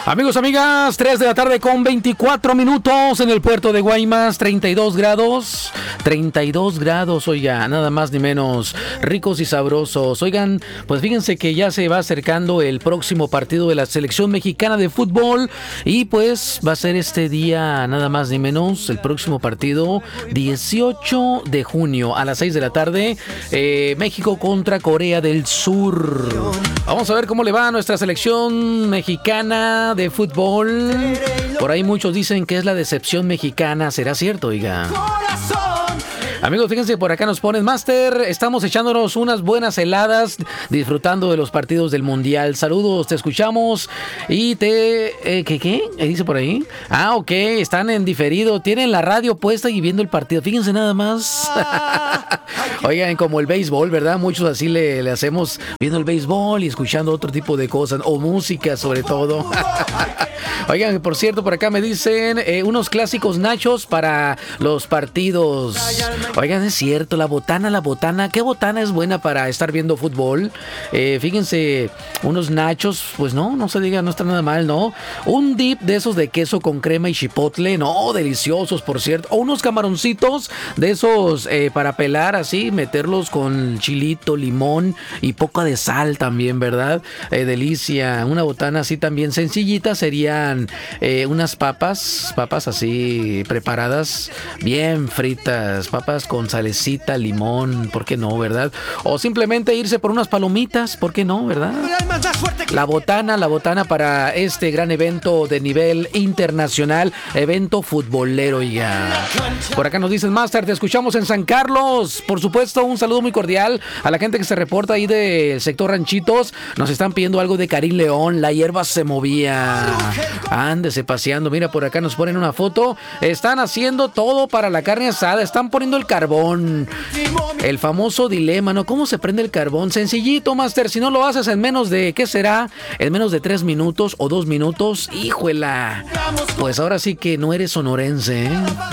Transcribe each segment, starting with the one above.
Amigos, amigas, 3 de la tarde con 24 minutos en el puerto de Guaymas, 32 grados, oiga, nada más ni menos, ricos y sabrosos. Oigan, pues fíjense que ya se va acercando el próximo partido de la selección mexicana de fútbol y pues va a ser este día, nada más ni menos, el próximo partido, 18 de junio a las 6 de la tarde, México contra Corea del Sur. Vamos a ver cómo le va a nuestra selección mexicana de fútbol. Por ahí muchos dicen que es la decepción mexicana. ¿Será cierto, oiga? Amigos, fíjense, por acá nos ponen Master, estamos echándonos unas buenas heladas, disfrutando de los partidos del Mundial. Saludos, te escuchamos y ¿qué? Dice por ahí. Ah, ok, están en diferido, tienen la radio puesta y viendo el partido. Fíjense nada más. Oigan, como el béisbol, ¿verdad? Muchos así le hacemos viendo el béisbol y escuchando otro tipo de cosas, o música sobre todo. Oigan, por cierto, por acá me dicen unos clásicos nachos para los partidos. Oigan, es cierto, la botana, ¿qué botana es buena para estar viendo fútbol? Fíjense, unos nachos, pues no se diga, no está nada mal, ¿no? Un dip de esos de queso con crema y chipotle, no, deliciosos, por cierto. O unos camaroncitos de esos para pelar así, meterlos con chilito, limón y poca de sal también, ¿verdad? Delicia. Una botana así también sencillita serían unas papas así preparadas, bien fritas, papas con salecita, limón, ¿por qué no, verdad? O simplemente irse por unas palomitas, ¿por qué no, verdad? La botana para este gran evento de nivel internacional, evento futbolero ya. Por acá nos dicen, Master, te escuchamos en San Carlos. Por supuesto, un saludo muy cordial a la gente que se reporta ahí del sector Ranchitos. Nos están pidiendo algo de Karim León, la hierba se movía. Ándese paseando, mira, por acá nos ponen una foto. Están haciendo todo para la carne asada, están poniendo el carbón. El famoso dilema, ¿no? ¿Cómo se prende el carbón? Sencillito, Master, si no lo haces en menos de, ¿qué será? En menos de 3 minutos o 2 minutos, ¡híjuela! Pues ahora sí que no eres sonorense, ¿eh?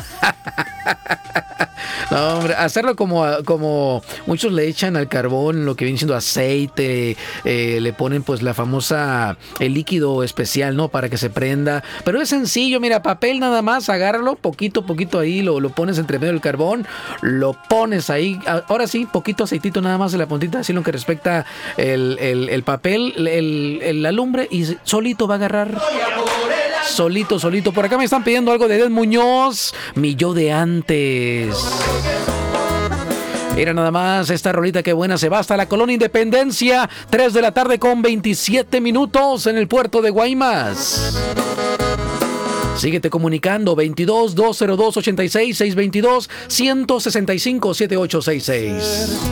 No, hombre, hacerlo como muchos le echan al carbón, lo que viene siendo aceite, le ponen pues la famosa, el líquido especial, ¿no? Para que se prenda. Pero es sencillo, mira, papel nada más, agárralo, poquito ahí, lo pones entre medio del carbón, lo pones ahí, ahora sí, poquito aceitito nada más en la puntita, así lo que respecta el papel, la lumbre, y solito va a agarrar. Solito. Por acá me están pidiendo algo de Edel Muñoz, mi yo de antes. Mira nada más esta rolita, qué buena, se va hasta la Colonia Independencia, 3 de la tarde con 27 minutos en el puerto de Guaymas. Síguete comunicando, 22-202-86-622-165-7866.